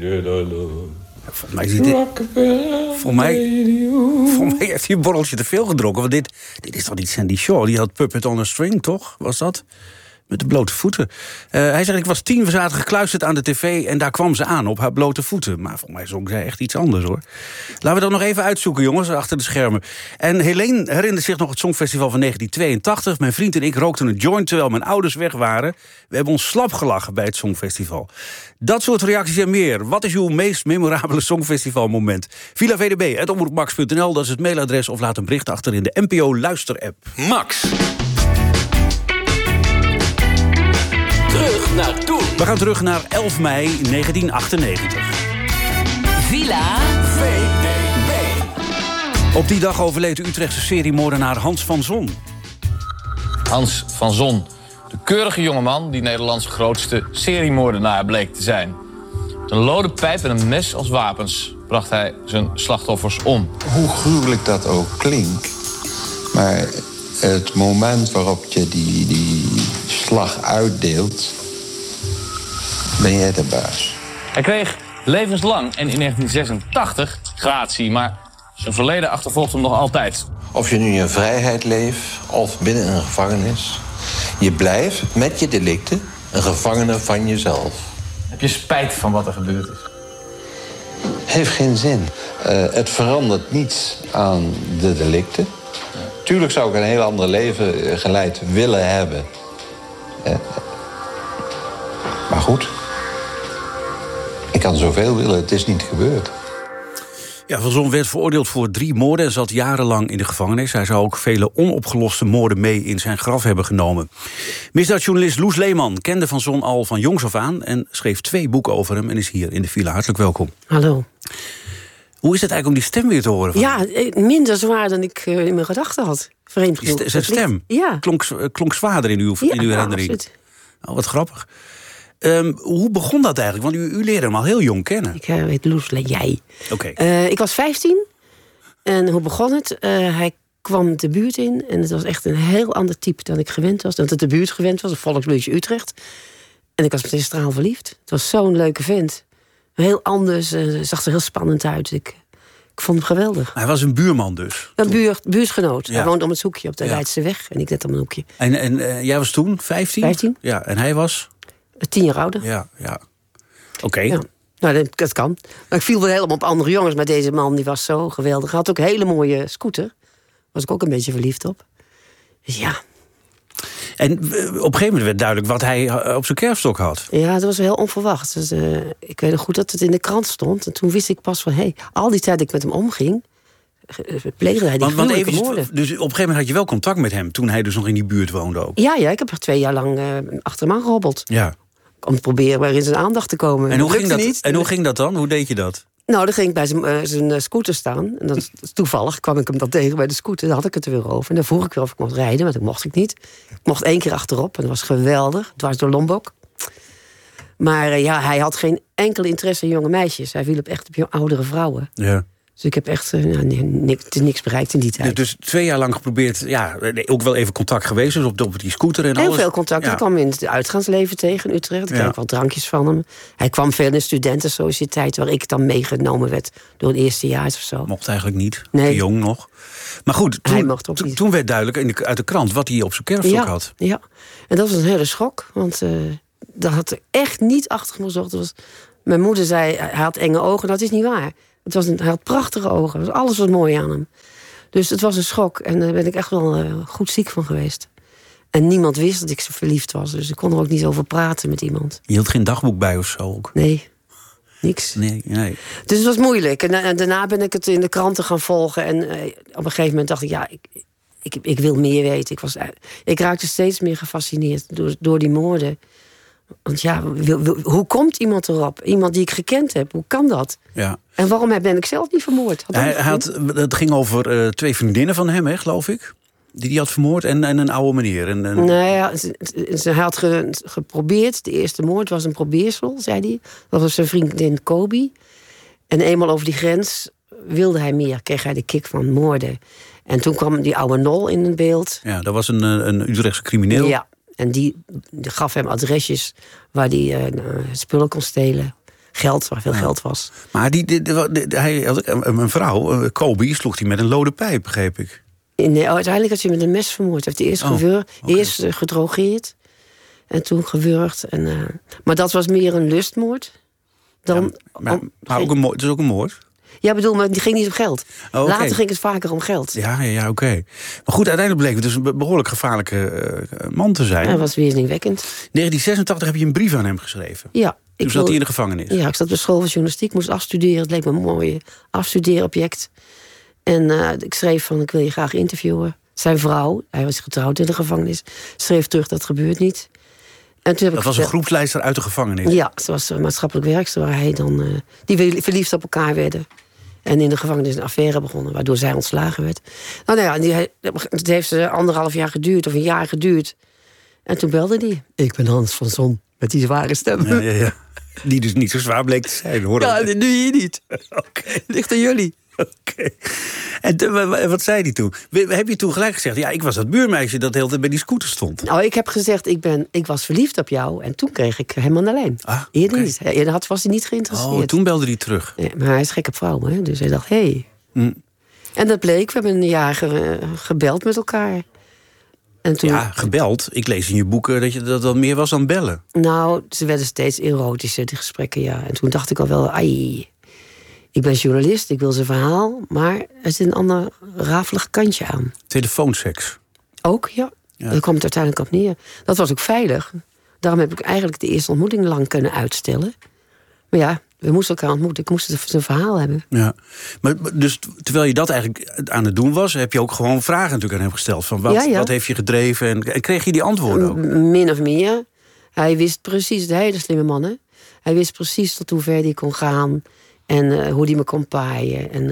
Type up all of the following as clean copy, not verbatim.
Volgens mij heeft hij een borreltje te veel gedronken. Want dit is toch niet Sandy Shaw? Die had Puppet on a String, toch? Was dat? Met de blote voeten. Hij zegt, ik was 10, we zaten gekluisterd aan de tv... en daar kwam ze aan op haar blote voeten. Maar volgens mij zong zij echt iets anders, hoor. Laten we dat nog even uitzoeken, jongens, achter de schermen. En Helene herinnert zich nog het Songfestival van 1982. Mijn vriend en ik rookten een joint terwijl mijn ouders weg waren. We hebben ons slap gelachen bij het Songfestival. Dat soort reacties en meer. Wat is uw meest memorabele Songfestivalmoment? Villa VDB@omroepmax.nl, dat is het mailadres... of laat een bericht achter in de NPO Luister-app. Max. Terug naar toen. We gaan terug naar 11 mei 1998. Villa VDB. Op die dag overleed de Utrechtse seriemoordenaar Hans van Zon. Hans van Zon, de keurige jongeman die Nederlands grootste seriemoordenaar bleek te zijn. Met een lode pijp en een mes als wapens bracht hij zijn slachtoffers om. Hoe gruwelijk dat ook klinkt, maar het moment waarop je die slag uitdeelt, ben jij de baas. Hij kreeg levenslang en in 1986 gratie, maar zijn verleden achtervolgt hem nog altijd. Of je nu in vrijheid leeft of binnen een gevangenis, je blijft met je delicten een gevangene van jezelf. Heb je spijt van wat er gebeurd is? Heeft geen zin. Het verandert niets aan de delicten. Tuurlijk zou ik een heel ander leven geleid willen hebben. Maar goed, ik kan zoveel willen, het is niet gebeurd. Ja, Van Zon werd veroordeeld voor 3 moorden en zat jarenlang in de gevangenis. Hij zou ook vele onopgeloste moorden mee in zijn graf hebben genomen. Misdaadjournalist Loes Leeman kende Van Zon al van jongs af aan... en schreef 2 boeken over hem en is hier in de villa. Hartelijk welkom. Hallo. Hoe is het eigenlijk om die stem weer te horen? Van ja, minder zwaar dan ik in mijn gedachten had. Vreemd genoeg. Zijn stem ja. klonk zwaarder in uw herinnering. Absoluut. Oh, wat grappig. Hoe begon dat eigenlijk? Want u leerde hem al heel jong kennen. Ik weet Loes, jij. Oké. Ik was 15. En hoe begon het? Hij kwam de buurt in. En het was echt een heel ander type dan ik gewend was. Dat het de buurt gewend was, een volksbundje Utrecht. En ik was meteen straalverliefd. Het was zo'n leuke vent. Heel anders, zag er heel spannend uit. Ik vond hem geweldig. Hij was een buurman dus? Een buurtgenoot. Ja. Hij woonde om het hoekje op de Leidse weg. En ik net om een hoekje. En jij was toen 15? 15. Ja, en hij was? 10 jaar ouder. Ja. Oké. Ja. Nou, dat kan. Maar ik viel wel helemaal op andere jongens. Maar deze man die was zo geweldig. Hij had ook een hele mooie scooter. Was ik ook een beetje verliefd op. Dus ja. En op een gegeven moment werd duidelijk wat hij op zijn kerfstok had. Ja, dat was heel onverwacht. Dus, ik weet nog goed dat het in de krant stond. En toen wist ik pas van, al die tijd dat ik met hem omging, pleegde hij die gruwelijke moorden. Dus op een gegeven moment had je wel contact met hem toen hij dus nog in die buurt woonde ook? Ja, ik heb er 2 jaar lang achter hem aangehobbeld. Ja. Om te proberen weer in zijn aandacht te komen. En hoe ging dat dan? Hoe deed je dat? Nou, dan ging ik bij zijn scooter staan. En dan, toevallig kwam ik hem dan tegen bij de scooter. Dan had ik het er weer over. En dan vroeg ik weer of ik mocht rijden, maar dat mocht ik niet. Ik mocht 1 keer achterop en dat was geweldig. Dwars door Lombok. Maar hij had geen enkele interesse in jonge meisjes. Hij viel echt op oudere vrouwen. Ja. Dus ik heb echt niks bereikt in die tijd. Dus 2 jaar lang geprobeerd, ook wel even contact geweest. Dus op die scooter en alles. Heel veel contact. Ja. Ik kwam in het uitgaansleven tegen in Utrecht. Ik kreeg wel drankjes van hem. Hij kwam veel in de studentensociëteit, waar ik dan meegenomen werd door een eerstejaars of zo. Mocht eigenlijk niet. Nee. Te jong nog. Maar goed, toen werd duidelijk uit de krant wat hij op zijn kerfstok had. Ja, en dat was een hele schok. Want dat had er echt niet achter gezocht. Mijn moeder zei, hij had enge ogen. Dat is niet waar. Hij had prachtige ogen. Alles was mooi aan hem. Dus het was een schok. En daar ben ik echt wel goed ziek van geweest. En niemand wist dat ik zo verliefd was. Dus ik kon er ook niet over praten met iemand. Je hield geen dagboek bij of zo ook? Nee, niks. Nee. Dus het was moeilijk. En daarna ben ik het in de kranten gaan volgen. En op een gegeven moment dacht ik, ik wil meer weten. Ik raakte steeds meer gefascineerd door die moorden. Want hoe komt iemand erop? Iemand die ik gekend heb, hoe kan dat? Ja. En waarom ben ik zelf niet vermoord? Het ging over 2 vriendinnen van hem, geloof ik. Die hij had vermoord en een oude meneer. Nou ja, hij had geprobeerd. De eerste moord was een probeersel, zei hij. Dat was zijn vriendin Kobi. En eenmaal over die grens wilde hij meer. Kreeg hij de kick van moorden. En toen kwam die oude Nol in het beeld. Ja, dat was een Utrechtse crimineel. Ja. En die gaf hem adresjes waar hij spullen kon stelen. geld, waar veel geld was. Maar hij had een vrouw, Kobe, sloeg hij met een lode pijp, begreep ik. Nee, uiteindelijk had hij met een mes vermoord. Hij heeft eerst gedrogeerd en toen gewurgd. Maar dat was meer een lustmoord dan... Maar het is ook een moord. Ja, bedoel, maar die ging niet om geld. Okay. Later ging het vaker om geld. Ja, oké. Maar goed, uiteindelijk bleek het dus een behoorlijk gevaarlijke man te zijn. Hij was weerzinwekkend. 1986 heb je een brief aan hem geschreven. Ja. Toen zat hij in de gevangenis. Ja, ik zat op de school van journalistiek, moest afstuderen. Het leek me een mooi afstudeerobject. En ik schreef van, ik wil je graag interviewen. Zijn vrouw, hij was getrouwd in de gevangenis, schreef terug, dat gebeurt niet. En toen heb dat was een groepsleider uit de gevangenis? Ja, ze was maatschappelijk werkster, waar hij dan... die verliefd op elkaar werden. En in de gevangenis een affaire begonnen, waardoor zij ontslagen werd. Nou ja, het heeft 1,5 jaar geduurd, of een jaar geduurd. En toen belde hij. Ik ben Hans van Zon, met die zware stem. Ja. Die dus niet zo zwaar bleek te zijn, hoor. Ja, dat doe je niet. Oké. Ligt aan jullie. Oké. En wat zei hij toen? Heb je toen gelijk gezegd, ja, ik was dat buurmeisje dat de hele tijd bij die scooter stond? Nou, ik heb gezegd, ik was verliefd op jou. En toen kreeg ik hem aan de lijn. Eerder niet. Eerder was hij niet geïnteresseerd. Oh, toen belde hij terug. Ja, maar hij is gek op vrouwen, hè? Dus hij dacht, hé. En dat bleek, we hebben een jaar gebeld met elkaar. En toen... Ja, gebeld. Ik lees in je boeken dat dat meer was dan bellen. Nou, ze werden steeds erotischer, die gesprekken, ja. En toen dacht ik al wel, ai, ik ben journalist, ik wil zijn verhaal. Maar er zit een ander rafelig kantje aan. Telefoonseks. Ook, ja. Daar kwam het uiteindelijk op neer. Dat was ook veilig. Daarom heb ik eigenlijk de eerste ontmoeting lang kunnen uitstellen. Maar ja, we moesten elkaar ontmoeten. Ik moest zijn verhaal hebben. Ja. Maar dus terwijl je dat eigenlijk aan het doen was, heb je ook gewoon vragen natuurlijk aan hem gesteld. Van wat heeft je gedreven? En kreeg je die antwoorden ook? Min of meer. Hij wist precies, de hele slimme man, hè? Hij wist precies tot hoe ver hij kon gaan. En hoe hij me kon paaien. En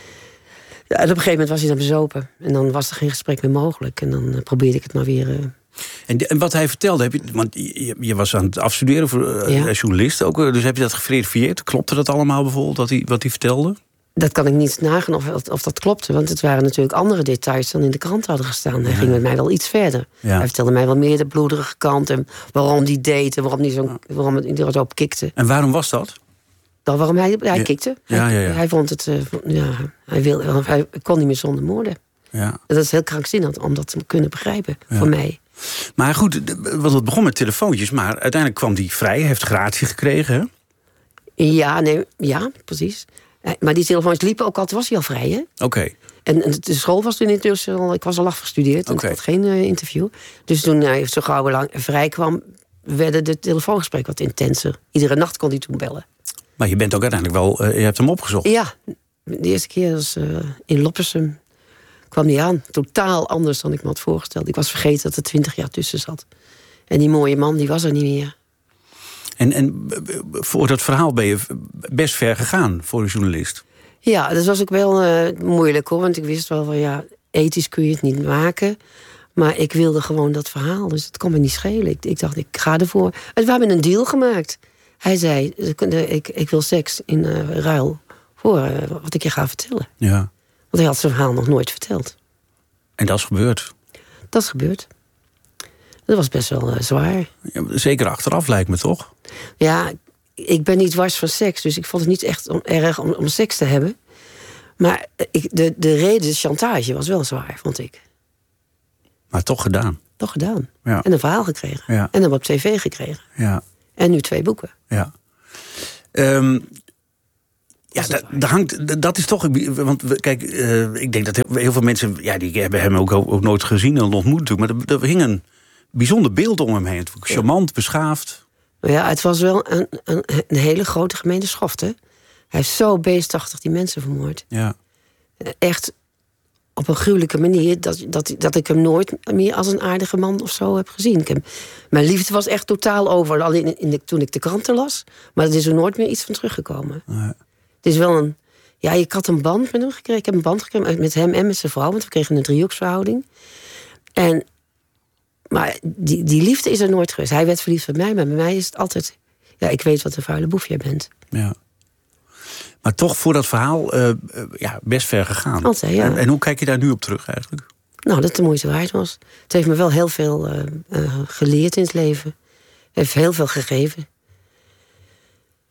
op een gegeven moment was hij dan bezopen. En dan was er geen gesprek meer mogelijk. En dan probeerde ik het maar weer... En wat hij vertelde, want je was aan het afstuderen voor journalist ook. Dus heb je dat geverifieerd? Klopte dat allemaal bijvoorbeeld, wat hij vertelde? Dat kan ik niet nagaan of dat klopte. Want het waren natuurlijk andere details dan in de krant hadden gestaan. Hij ging met mij wel iets verder. Ja. Hij vertelde mij wel meer de bloederige kant. En waarom die deed en waarom het er zo op kikte. En waarom was dat? Waarom hij kikte. Hij vond het... hij kon niet meer zonder moorden. Ja. Dat is heel krankzinnig om dat te kunnen begrijpen voor mij. Maar goed, want het begon met telefoontjes, maar uiteindelijk kwam hij vrij. Hij heeft gratie gekregen, hè? Ja, precies. Maar die telefoontjes liepen ook altijd, was hij al vrij, hè? Oké. En de school was toen intussen al... Ik was al afgestudeerd en ik had geen interview. Dus toen hij zo gauw vrij kwam, werden de telefoongesprekken wat intenser. Iedere nacht kon hij toen bellen. Maar je bent ook uiteindelijk wel... je hebt hem opgezocht. Ja, de eerste keer was in Loppersum. Kwam hij aan. Totaal anders dan ik me had voorgesteld. Ik was vergeten dat er 20 jaar tussen zat. En die mooie man, die was er niet meer. En voor dat verhaal ben je best ver gegaan voor een journalist. Ja, dat was ook wel moeilijk, hoor. Want ik wist wel van, ethisch kun je het niet maken. Maar ik wilde gewoon dat verhaal. Dus het kon me niet schelen. Ik dacht, ik ga ervoor. We hebben een deal gemaakt. Hij zei, ik wil seks in ruil voor wat ik je ga vertellen. Ja. Want hij had zijn verhaal nog nooit verteld. En dat is gebeurd? Dat is gebeurd. Dat was best wel zwaar. Ja, zeker achteraf lijkt me toch? Ja, ik ben niet dwars van seks. Dus ik vond het niet echt erg om seks te hebben. Maar de reden, de chantage, was wel zwaar, vond ik. Maar toch gedaan? Toch gedaan. Ja. En een verhaal gekregen. Ja. En hem op tv gekregen. Ja. En nu 2 boeken. Ja. Dat is toch... Want kijk, ik denk dat heel veel mensen... Ja, die hebben hem ook nooit gezien en ontmoet natuurlijk. Maar er hing een bijzonder beeld om hem heen. Charmant, beschaafd. Ja, het was wel een hele grote gemeente schoft, hè? Hij heeft zo beestachtig die mensen vermoord. Ja. Echt op een gruwelijke manier... dat ik hem nooit meer als een aardige man of zo heb gezien. Mijn liefde was echt totaal over. Alleen toen ik de kranten las. Maar er is er nooit meer iets van teruggekomen. Nee. Het is wel een... Ja, ik had een band met hem gekregen. Ik heb een band gekregen met hem en met zijn vrouw. Want we kregen een driehoeksverhouding. Maar die liefde is er nooit geweest. Hij werd verliefd op mij, maar bij mij is het altijd... Ja, ik weet wat een vuile boef jij bent. Ja. Maar toch voor dat verhaal best ver gegaan. Altijd, ja. En hoe kijk je daar nu op terug eigenlijk? Nou, dat het de moeite waard was. Het heeft me wel heel veel geleerd in het leven. Het heeft heel veel gegeven.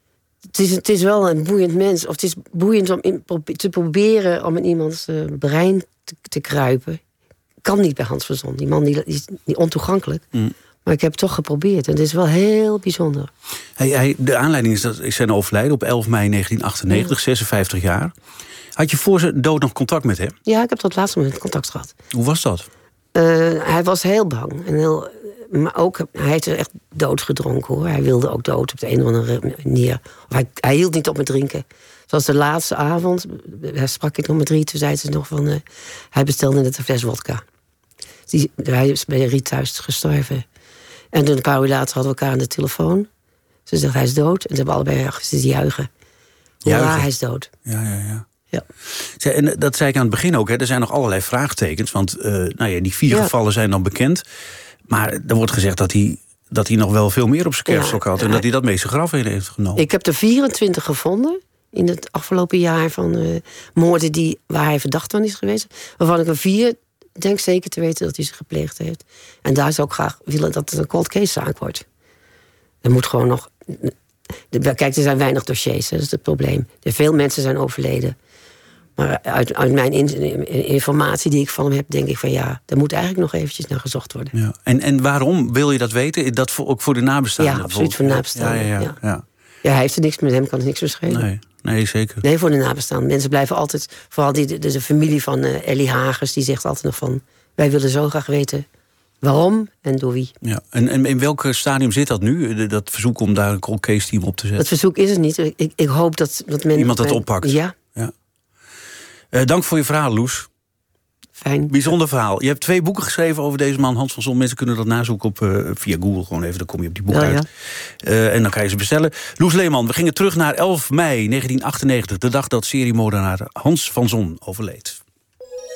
Het is wel een boeiend mens. Of het is boeiend om te proberen om in iemands brein te kruipen. Kan niet bij Hans van Zon. Die man die is niet ontoegankelijk. Maar ik heb het toch geprobeerd. En het is wel heel bijzonder. De aanleiding is zijn overlijden op 11 mei 1998, 56 jaar. Had je voor zijn dood nog contact met hem? Ja, ik heb tot het laatste moment contact gehad. Hoe was dat? Hij was heel bang. Maar ook, hij heeft er echt doodgedronken, hoor. Hij wilde ook dood op de een of andere manier. Hij hield niet op met drinken. Zoals de laatste avond, daar sprak ik nog met Riet. Toen zei ze nog van, hij bestelde net een fles wodka. Hij is bij Riet thuis gestorven. En toen een paar uur later hadden we elkaar aan de telefoon. Ze zegt, hij is dood. En ze hebben allebei gezegd, juichen. Ja, hij is dood. Ja. En dat zei ik aan het begin ook. Hè. Er zijn nog allerlei vraagtekens. Want die 4 gevallen zijn dan bekend. Maar er wordt gezegd dat hij nog wel veel meer op zijn kerfstok had. En dat hij dat mee zijn graf in heeft genomen. Ik heb er 24 gevonden in het afgelopen jaar van moorden waar hij verdacht van is geweest. Waarvan ik er 4 denk zeker te weten dat hij ze gepleegd heeft. En daar zou ik graag willen dat het een cold case zaak wordt. Er moet gewoon nog... Kijk, er zijn weinig dossiers, dat is het probleem. Veel mensen zijn overleden. Maar uit mijn informatie die ik van hem heb, denk ik van ja, daar moet eigenlijk nog eventjes naar gezocht worden. Ja. En waarom wil je dat weten? Dat ook voor de nabestaanden? Ja, absoluut voor de nabestaanden. Ja, hij heeft er niks met hem, kan er niks verschillen. Nee, zeker. Nee, voor de nabestaanden. Mensen blijven altijd, vooral de familie van Ellie Hagers, die zegt altijd nog van, wij willen zo graag weten waarom en door wie. Ja. En in welk stadium zit dat nu? Dat verzoek om daar een cold case team op te zetten? Dat verzoek is het niet. Ik hoop dat men... Iemand dat oppakt? Ja. Dank voor je verhaal, Loes. Fijn. Bijzonder verhaal. Je hebt 2 boeken geschreven over deze man, Hans van Zon. Mensen kunnen dat nazoeken via Google. Gewoon even, dan kom je op die boeken uit. En dan kan je ze bestellen. Loes Leeman, we gingen terug naar 11 mei 1998. De dag dat seriemoordenaar Hans van Zon overleed.